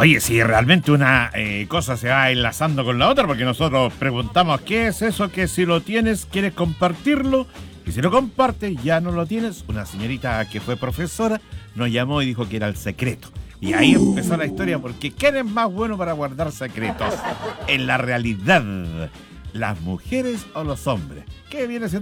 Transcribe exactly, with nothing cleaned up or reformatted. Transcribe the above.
Oye, si realmente una eh, cosa se va enlazando con la otra, porque nosotros preguntamos qué es eso que si lo tienes, quieres compartirlo, y si lo compartes, ya no lo tienes. Una señorita que fue profesora nos llamó y dijo que era el secreto. Y ahí empezó la historia, porque ¿quién es más bueno para guardar secretos? En la realidad, ¿las mujeres o los hombres? ¿Qué viene siendo?